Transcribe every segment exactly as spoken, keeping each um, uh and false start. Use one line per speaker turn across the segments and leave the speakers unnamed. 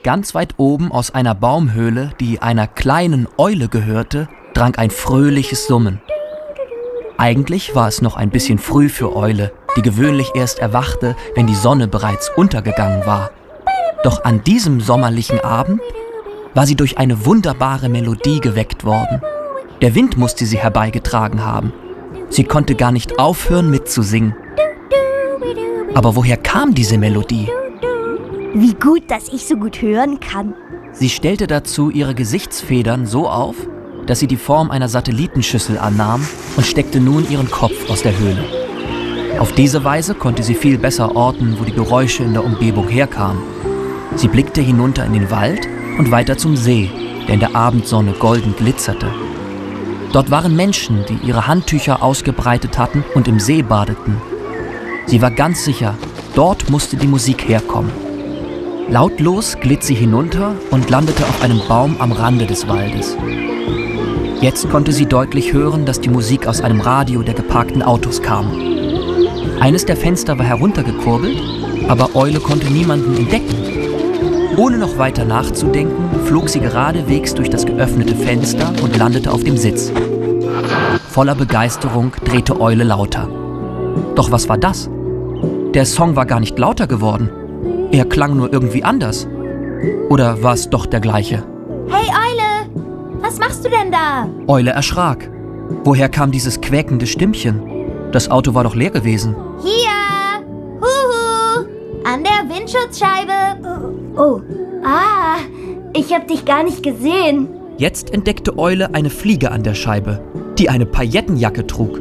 Ganz weit oben aus einer Baumhöhle, die einer kleinen Eule gehörte, drang ein fröhliches Summen. Eigentlich war es noch ein bisschen früh für Eule, die gewöhnlich erst erwachte, wenn die Sonne bereits untergegangen war. Doch an diesem sommerlichen Abend war sie durch eine wunderbare Melodie geweckt worden. Der Wind musste sie herbeigetragen haben. Sie konnte gar nicht aufhören mitzusingen. Aber woher kam diese Melodie?
Wie gut, dass ich so gut hören kann.
Sie stellte dazu ihre Gesichtsfedern so auf, dass sie die Form einer Satellitenschüssel annahm und steckte nun ihren Kopf aus der Höhle. Auf diese Weise konnte sie viel besser orten, wo die Geräusche in der Umgebung herkamen. Sie blickte hinunter in den Wald und weiter zum See, der in der Abendsonne golden glitzerte. Dort waren Menschen, die ihre Handtücher ausgebreitet hatten und im See badeten. Sie war ganz sicher, dort musste die Musik herkommen. Lautlos glitt sie hinunter und landete auf einem Baum am Rande des Waldes. Jetzt konnte sie deutlich hören, dass die Musik aus einem Radio der geparkten Autos kam. Eines der Fenster war heruntergekurbelt, aber Eule konnte niemanden entdecken. Ohne noch weiter nachzudenken, flog sie geradewegs durch das geöffnete Fenster und landete auf dem Sitz. Voller Begeisterung drehte Eule lauter. Doch was war das? Der Song war gar nicht lauter geworden. Er klang nur irgendwie anders. Oder war es doch der gleiche?
Hey Eule, was machst du denn da?
Eule erschrak. Woher kam dieses quäkende Stimmchen? Das Auto war doch leer gewesen.
Hier! Huhu! An der Windschutzscheibe! Oh, oh. Ah, ich hab dich gar nicht gesehen.
Jetzt entdeckte Eule eine Fliege an der Scheibe, die eine Paillettenjacke trug.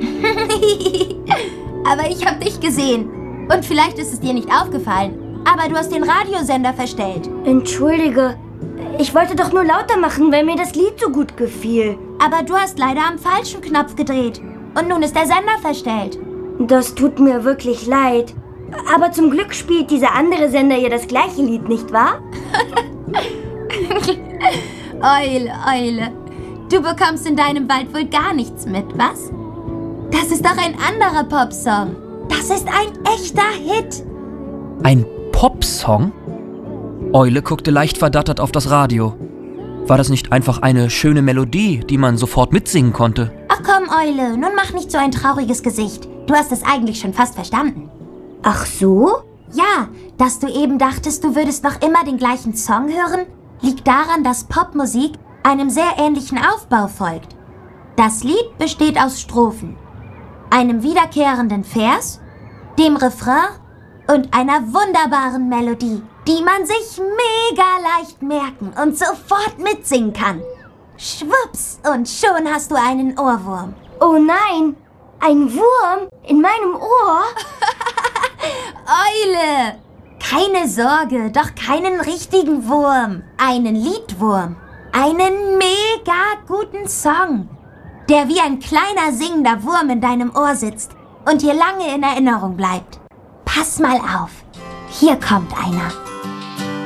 Aber ich hab dich gesehen. Und vielleicht ist es dir nicht aufgefallen. Aber du hast den Radiosender verstellt. Entschuldige, ich wollte doch nur lauter machen, weil mir das Lied so gut gefiel. Aber du hast leider am falschen Knopf gedreht. Und nun ist der Sender verstellt. Das tut mir wirklich leid. Aber zum Glück spielt dieser andere Sender ja das gleiche Lied, nicht wahr? Eule, Eule. Du bekommst in deinem Wald wohl gar nichts mit, was? Das ist doch ein anderer Popsong. Das ist ein echter Hit.
Ein Popsong? Eule guckte leicht verdattert auf das Radio. War das nicht einfach eine schöne Melodie, die man sofort mitsingen konnte?
Ach komm, Eule, nun mach nicht so ein trauriges Gesicht. Du hast es eigentlich schon fast verstanden. Ach so? Ja, dass du eben dachtest, du würdest noch immer den gleichen Song hören, liegt daran, dass Popmusik einem sehr ähnlichen Aufbau folgt. Das Lied besteht aus Strophen, einem wiederkehrenden Vers, dem Refrain und einer wunderbaren Melodie, die man sich mega leicht merken und sofort mitsingen kann. Schwupps, und schon hast du einen Ohrwurm. Oh nein, ein Wurm in meinem Ohr? Eule! Keine Sorge, doch keinen richtigen Wurm. Einen Liedwurm. Einen mega guten Song, der wie ein kleiner singender Wurm in deinem Ohr sitzt und dir lange in Erinnerung bleibt. Pass mal auf. Hier kommt einer.